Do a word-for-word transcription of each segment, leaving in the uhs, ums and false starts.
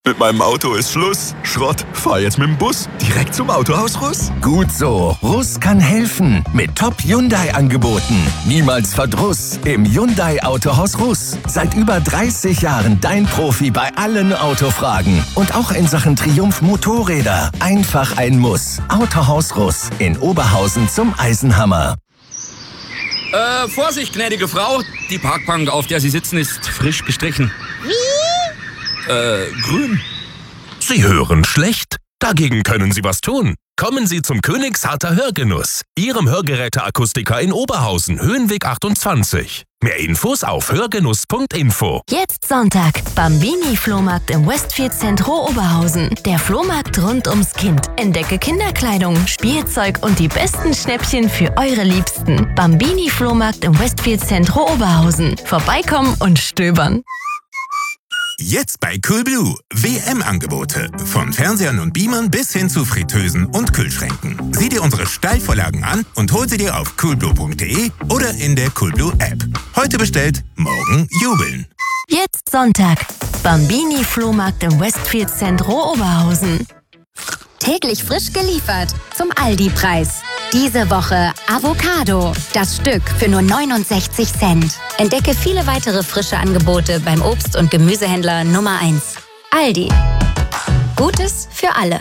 Mit meinem Auto ist Schluss. Schrott. Fahr jetzt mit dem Bus direkt zum Autohaus Russ. Gut so. Russ kann helfen. Mit Top-Hyundai-Angeboten. Niemals Verdruss im Hyundai Autohaus Russ. Seit über dreißig Jahren dein Profi bei allen Autofragen. Und auch in Sachen Triumph Motorräder. Einfach ein Muss. Autohaus Russ in Oberhausen zum Eisenhammer. Äh, Vorsicht, gnädige Frau. Die Parkbank, auf der Sie sitzen, ist frisch gestrichen. Wie? Äh, grün. Sie hören schlecht? Dagegen können Sie was tun. Kommen Sie zum Königsharter Hörgenuss, Ihrem Hörgeräteakustiker in Oberhausen, Höhenweg achtundzwanzig. Mehr Infos auf hörgenuss punkt info. Jetzt Sonntag, Bambini-Flohmarkt im Westfield Zentro Oberhausen. Der Flohmarkt rund ums Kind. Entdecke Kinderkleidung, Spielzeug und die besten Schnäppchen für eure Liebsten. Bambini-Flohmarkt im Westfield Zentro Oberhausen. Vorbeikommen und stöbern. Jetzt bei Coolblue. W M-Angebote. Von Fernsehern und Beamern bis hin zu Fritteusen und Kühlschränken. Sieh dir unsere Steilvorlagen an und hol sie dir auf coolblue punkt de oder in der Coolblue-App. Heute bestellt, morgen jubeln. Jetzt Sonntag, Bambini-Flohmarkt im Westfield Zentro Oberhausen. Täglich frisch geliefert zum Aldi-Preis. Diese Woche Avocado. Das Stück für nur neunundsechzig Cent. Entdecke viele weitere frische Angebote beim Obst- und Gemüsehändler Nummer eins. Aldi. Gutes für alle.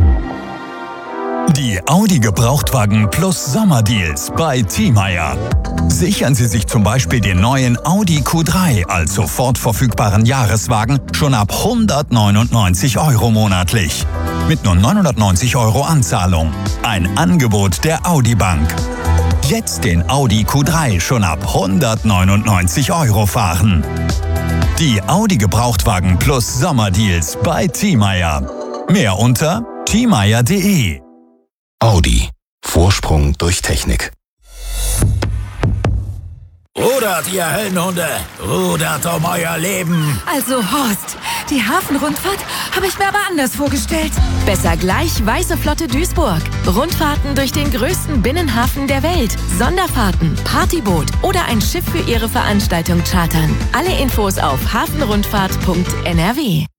Die Audi Gebrauchtwagen Plus Sommerdeals bei Thiemeyer. Sichern Sie sich zum Beispiel den neuen Audi Q drei als sofort verfügbaren Jahreswagen schon ab hundertneunundneunzig Euro monatlich. Mit nur neunhundertneunzig Euro Anzahlung. Ein Angebot der Audi Bank. Jetzt den Audi Q drei schon ab hundertneunundneunzig Euro fahren. Die Audi Gebrauchtwagen Plus Sommerdeals bei Thiemeyer. Mehr unter thiemeyer punkt de. Audi. Vorsprung durch Technik. Rudert, ihr Höllenhunde! Rudert um euer Leben! Also Horst, die Hafenrundfahrt habe ich mir aber anders vorgestellt. Besser gleich Weiße Flotte Duisburg. Rundfahrten durch den größten Binnenhafen der Welt. Sonderfahrten, Partyboot oder ein Schiff für Ihre Veranstaltung chartern. Alle Infos auf hafenrundfahrt punkt n r w.